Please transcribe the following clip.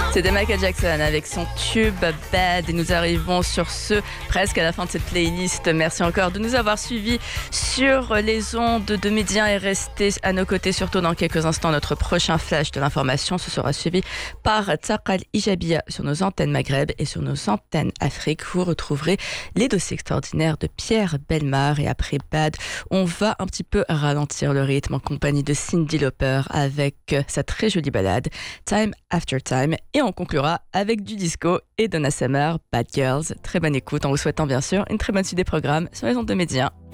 C'était Michael Jackson avec son tube Bad et nous arrivons sur ce presque à la fin de cette playlist. Merci encore de nous avoir suivis sur les ondes de Média et restez à nos côtés surtout dans quelques instants. Notre prochain flash de l'information ce sera suivi par Taqal Ijabia sur nos antennes Maghreb et sur nos antennes Afrique. Vous retrouverez les dossiers extraordinaires de Pierre Bellemare et après Bad, on va un petit peu ralentir le rythme en compagnie de Cyndi Lauper avec sa très jolie ballade Time After Time et on conclura avec du disco et Donna Summer, Bad Girls. Très bonne écoute en vous souhaitant bien sûr une très bonne suite des programmes sur les ondes de Média.